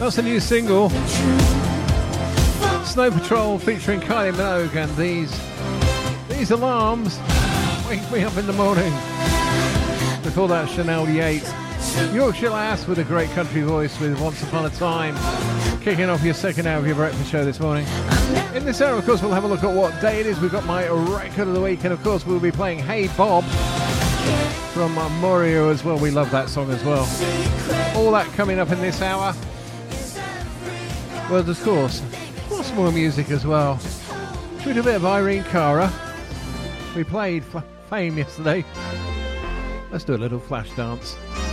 That's a new single. Snow Patrol featuring Kylie Minogue and these alarms wake me up in the morning. Before that, Chanel Yates. Yorkshire Lass with a great country voice with Once Upon a Time. Kicking off your second hour of your breakfast show this morning. In this hour, of course, we'll have a look at what day it is. We've got my record of the week, and of course, we'll be playing Hey Bob from Morio as well. We love that song as well. All that coming up in this hour. Well, of course, lots more music as well. Should we do a bit of Irene Cara? We played Fame yesterday. Let's do a little flash dance.